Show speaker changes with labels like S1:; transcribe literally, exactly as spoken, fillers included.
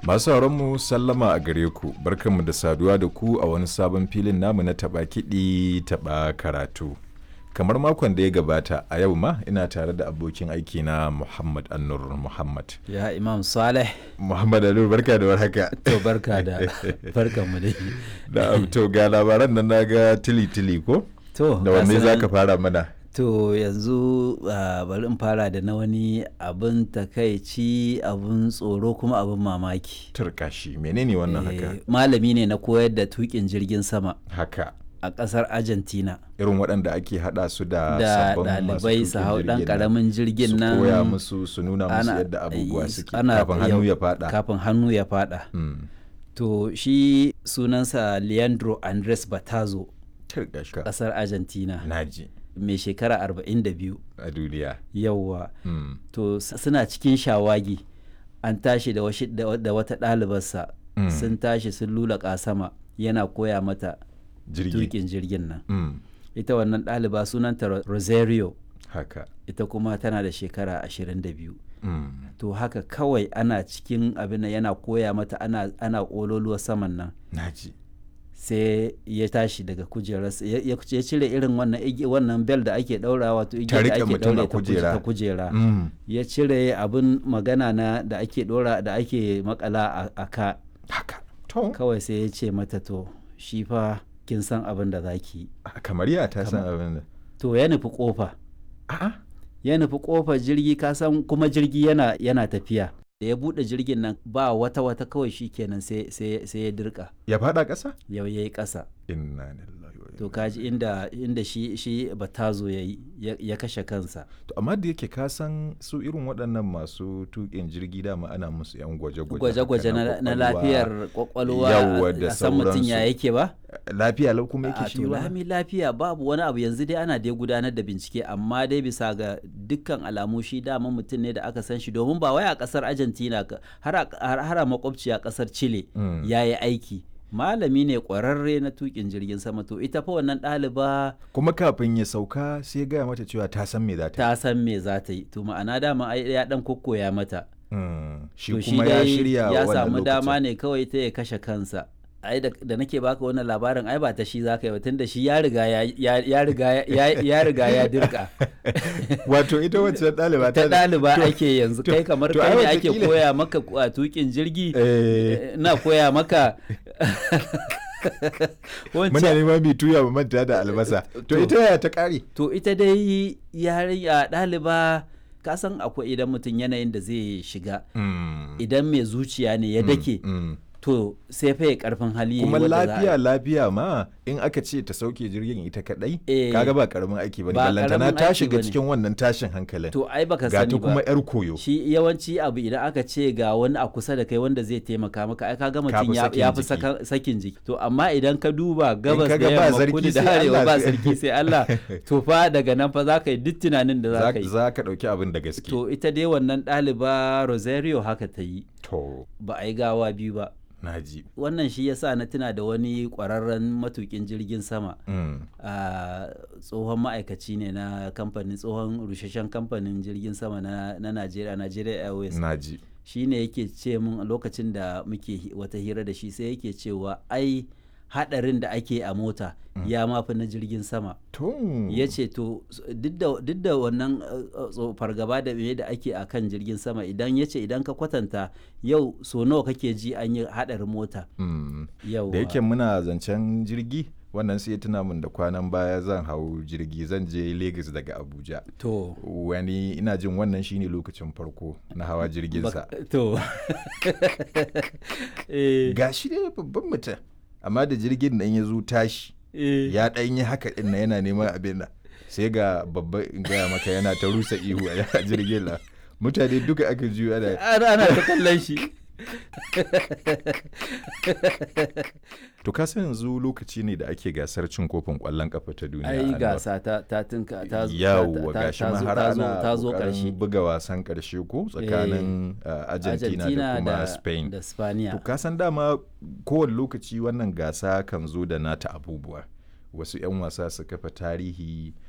S1: Masu mu sallama a gare ku, barkanmu da saduwa da ku a wani sabon filin namu na taɓa kiɗi taɓa karatu. Kamar makon da ya gabata a yau ma ina tare da abokin aiki na Muhammad Annur Muhammad.
S2: Ya Imam Saleh.
S1: Muhammad Annur barka da warhaka.
S2: To barka da barkanmu dai.
S1: Da to ga labaran nan naga tili tili ko?
S2: To
S1: da wanne zaka fara mana?
S2: To yanzu uh, bari in fara da na wani abin takaici, abin tsoro kuma abin mamaki.
S1: Turkashi menene wannan haka?
S2: Eh, malami ne na koyar da tukin jirgin sama
S1: Haka.
S2: a ƙasar Argentina.
S1: Irin waɗanda ake haɗa su da
S2: Da
S1: sabbin masu
S2: ɗalibai su hau ɗan ƙaramin jirgin nan.
S1: Su koya musu su nuna musu yadda abubuwa suke kafin hannu ya faɗa.
S2: Kafin hannu ya faɗa.
S1: Mm.
S2: To shi sunansa Leandro Andres Batazo.
S1: Turkashi.
S2: Ƙasar Argentina.
S1: Naji.
S2: Mai shekara arba'in da biyu
S1: a duniya.
S2: Yawwa.
S1: Mm.
S2: To suna cikin shawagi an tashi da, washi, da, da wata ɗalibarsa
S1: Mm.
S2: sun tashi sun lulaƙa sama yana koya mata
S1: Jirgi.
S2: tuƙin jirgin nan.
S1: Mm.
S2: Ita wannan ɗaliba sunanta Rosario,
S1: Haka.
S2: ita kuma tana da shekara ashirin da biyu.
S1: Mm.
S2: To haka kawai ana cikin abin da yana koya mata ana, ana ƙololuwa saman nan.
S1: Naji.
S2: Sai ya tashi daga kujerarsa ya, ya cire irin wannan wannan bel da ake daura wato igiyar da ake daure ta kujera,
S1: Mm.
S2: ya cire abin magana na da ake dora da ake makala a, a ka
S1: Haka. To.
S2: kawai sai ya ce mata to shi fa kin san abin da zaki.
S1: Kamar ya ta san abin da.
S2: To ya nufi kofa
S1: A'a.
S2: ya nufi kofar jirgi, ka san kuma jirgi yana yana tafiya. Da ya bude jirgin nan ba wata wata kawai shi kenan sai sai sai ya dirka
S1: Ya faɗa ƙasa?
S2: yau yayi ƙasa.
S1: Inna lillahi wa inna.
S2: To kaji inda inda shi shi Batazo yayi ya, ya kashe kansa.
S1: To amma da yake ka san su irin waɗannan masu tuƙin jirgi dama ana musu yan gwaje-gwaje.
S2: Gwaje-gwaje na, na lafiyar kwakwalwa
S1: Yawwa da
S2: a san mutum ya
S1: sauransu.
S2: yake ba?
S1: Lafiya lau kuma yake
S2: A
S1: shi
S2: to
S1: ba.
S2: lami lafiya babu wani abu, yanzu dai ana dai gudanar da bincike, amma dai bisa ga dukkan alamu shi dama mutum ne da aka san shi, domin ba wai a kasar Argentina ka- har a har har a makwabciya kasar Chile
S1: Mm.
S2: ya yi aiki. Malami ne kwararre na tukin jirgin sama. To ita fa wannan ɗaliba
S1: Kuma kafin ya sauka sai ya gaya mata cewa ta san me za ta yi.
S2: ta san me za ta yi. To ma'ana dama ai ya dan kokkoya mata.
S1: Mm. Shi
S2: To
S1: kuma ya shirya
S2: ya
S1: wannan
S2: samu dama
S1: lokacin.
S2: ne kawai ta ya kashe kansa. Ai da, da nake baka wannan labarin ai ba ta shi zaka yi ba, tunda shi ya riga ya ya, ya riga ya, ya riga ya dirka.
S1: Wato ita wacce ɗaliba
S2: Ta
S1: da-
S2: ɗaliba
S1: to-
S2: ake yanzu,
S1: to-
S2: kai kamar
S1: to
S2: kai
S1: ai
S2: ne ake
S1: wataƙila-
S2: koya maka a tukin jirgi.
S1: Eh.
S2: Na koya maka
S1: Muna
S2: wancan.
S1: neman mai tuya mu manta da albasa. To
S2: To-
S1: ita yaya ta ƙare?
S2: To ita dai yarinya ɗaliba, ka san akwai idan mutum yanayin da zai shiga,
S1: Mm.
S2: idan mai zuciya ne ya dake,
S1: Mm.
S2: to sai fa ya karfin hali ya yi
S1: Kuma
S2: wadda za a-
S1: lafiya lafiya ma in aka ce ta sauke jirgin ita kadai
S2: Eh.
S1: kaga ba karamin aiki bane,
S2: Ba
S1: ballantana
S2: karamin
S1: ta
S2: aiki
S1: shiga
S2: bane.
S1: cikin wannan tashin hankalin.
S2: To ai baka
S1: ga
S2: sani
S1: ta
S2: ba.
S1: kuma yar koyo.
S2: Shi yawanci abu idan aka ce ga wani a kusa da kai wanda zai taimaka maka, ai kaga mutum
S1: fi
S2: ya
S1: sakin
S2: ya fi
S1: jiki.
S2: saka- sakin jiki. To amma idan ka duba gabas da
S1: kaga ba
S2: yamma
S1: sarki
S2: kudu da
S1: sai
S2: arewa
S1: Allah
S2: ba
S1: sai-
S2: sarki sai Allah, to fa daga nan fa za ka yi duk tunanin da za
S1: Za
S2: ka yi.
S1: za ka ɗauki abin da gaske.
S2: To ita dai wannan ɗaliba Rosario haka ta yi,
S1: To,
S2: ba a yi gawa biyu ba.
S1: naji.
S2: Wannan shi yasa na tuna da wani ƙwararren matukin jirgin sama.
S1: Mm.
S2: a tsohon ma'aikaci ne na kamfanin tsohon rusheshen kamfanin jirgin sama na, na Najeriya, Nigeria Airways.
S1: Naji.
S2: Shi ne yake ce mun a lokacin da muke hi- wata hira da shi, sai yake cewa ai hadarin da ake a mota ya mafi na jirgin sama.
S1: To.
S2: Ya ce to s- duk da- duk da wannan uh, uh, tso- fargaba da me da ake a kan jirgin sama, idan ya ce idan ka kwatanta yau so nawa kake ji an yi hadarin mota.
S1: Mm.
S2: Yau
S1: Da yake muna zancen jirgi wannan sai ya tuna min da kwanan baya zan hau jirgi zan je Lagos daga Abuja.
S2: to
S1: Wani ina jin wannan shine lokacin farko na hawa jirginsa.
S2: bak- to eh,
S1: Ga shi dai babban mutum amma da jirgin nan ya zo tashi
S2: eh.
S1: ya ɗan yi haka ɗin na yana neman abin nan sai ga babba in gaya maka yana ta rusa ihu a jirgin nan, mutane duka aka juyo ana
S2: ana ana ta kallon shi.
S1: to ka san yanzu lokaci ne da ake gasar cin kofin ƙwallon ƙafa ta duniya.
S2: Ai
S1: Anwar.
S2: gasa ta ta tinka ta zo
S1: Yawwa
S2: ta-
S1: gashi
S2: ta
S1: ma
S2: zo-
S1: har
S2: ta zo-
S1: ana
S2: ta zo
S1: ƙoƙarin
S2: ƙarshe.
S1: buga wasan ƙarshe ko tsakanin uh, Argentina, da kuma Spain.
S2: da Spaniya.
S1: To ka san dama kowane lokaci wannan gasa kan zo da nata abubuwa. Wasu 'yan wasa su kafa tarihi